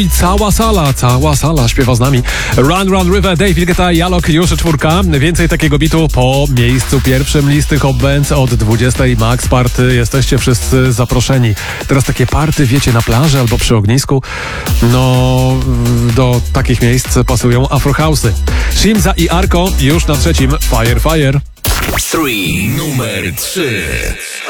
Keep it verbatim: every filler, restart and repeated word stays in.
I cała sala, cała sala śpiewa z nami. Run, Run River, Dave Ilgeta, Jalok, już czwórka. Więcej takiego bitu po miejscu pierwszym listy Hot Bands od dwudziestej. Max Party, jesteście wszyscy zaproszeni. Teraz takie party, wiecie, na plaży albo przy ognisku. No, do takich miejsc pasują afrohouse'y. Shimza i Arko już na trzecim. Fire, Fire. Three, numer trzy.